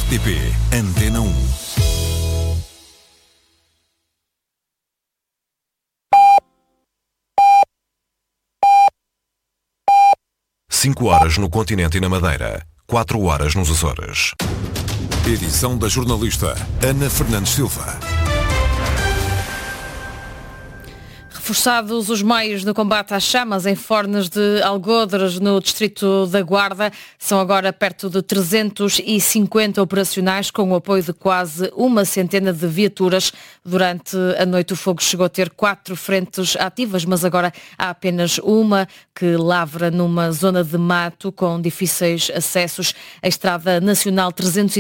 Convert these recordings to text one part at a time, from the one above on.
RTP Antena 1. Cinco horas no continente e na Madeira, 4 horas nos Açores. Edição da jornalista Ana Fernandes Silva. Reforçados os meios no combate às chamas em Fornes de Algodres, no distrito da Guarda, são agora perto de 350 operacionais, com o apoio de quase uma centena de viaturas. Durante a noite o fogo chegou a ter 4 frentes ativas, mas agora há apenas uma que lavra numa zona de mato com difíceis acessos. A Estrada Nacional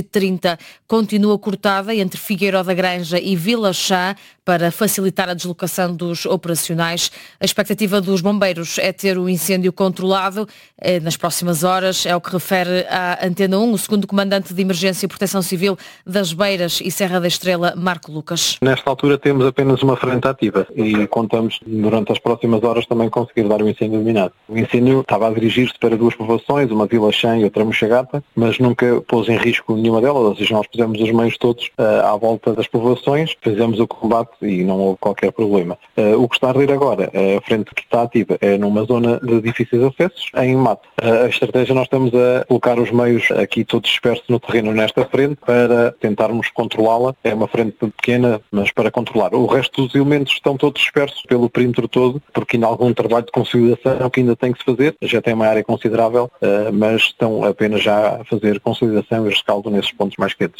330 continua cortada entre Figueiró da Granja e Vila Chá para facilitar a deslocação dos operacionais. A expectativa dos bombeiros é ter o incêndio controlado nas próximas horas, é o que refere à Antena 1 o segundo comandante de Emergência e Proteção Civil das Beiras e Serra da Estrela, Marco Lucas. Nesta altura temos apenas uma frente ativa e contamos durante as próximas horas também conseguir dar o incêndio dominado. O incêndio estava a dirigir-se para 2 povoações, uma Vila Chã e outra Mochagata, mas nunca pôs em risco nenhuma delas, ou seja, nós pusemos os meios todos à volta das povoações, fizemos o combate e não houve qualquer problema. O que está a rir agora, a frente que está ativa, é numa zona de difíceis acessos, em mato. A estratégia, nós estamos a colocar os meios aqui todos dispersos no terreno nesta frente para tentarmos controlá-la. É uma frente pequena, mas para controlar. O resto dos elementos estão todos dispersos pelo perímetro todo, porque ainda há algum trabalho de consolidação que ainda tem que se fazer. Já tem uma área considerável, mas estão apenas já a fazer consolidação e rescaldo nesses pontos mais quentes.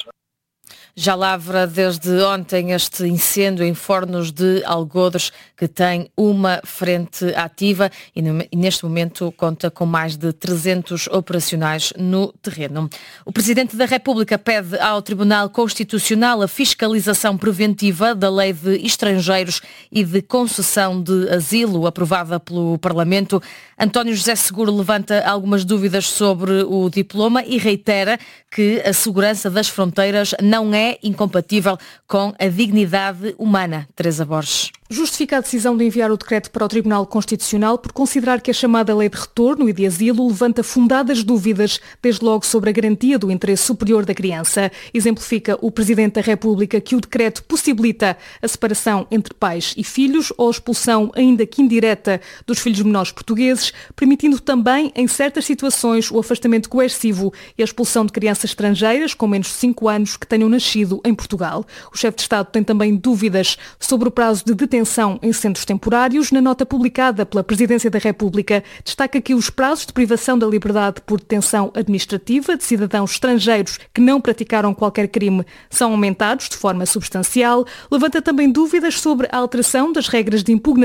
Já lavra desde ontem este incêndio em Fornos de Algodres, que tem uma frente ativa e neste momento conta com mais de 300 operacionais no terreno. O Presidente da República pede ao Tribunal Constitucional a fiscalização preventiva da Lei de Estrangeiros e de Concessão de Asilo, aprovada pelo Parlamento. António José Seguro levanta algumas dúvidas sobre o diploma e reitera que a segurança das fronteiras não é incompatível com a dignidade humana. Teresa Borges. Justifica a decisão de enviar o decreto para o Tribunal Constitucional por considerar que a chamada Lei de Retorno e de Asilo levanta fundadas dúvidas, desde logo sobre a garantia do interesse superior da criança. Exemplifica o Presidente da República que o decreto possibilita a separação entre pais e filhos ou a expulsão, ainda que indireta, dos filhos menores portugueses, permitindo também, em certas situações, o afastamento coercivo e a expulsão de crianças estrangeiras com menos de 5 anos que tenham nascido em Portugal. O chefe de Estado tem também dúvidas sobre o prazo de detenção em centros temporários. Na nota publicada pela Presidência da República, destaca que os prazos de privação da liberdade por detenção administrativa de cidadãos estrangeiros que não praticaram qualquer crime são aumentados de forma substancial. Levanta também dúvidas sobre a alteração das regras de impugnação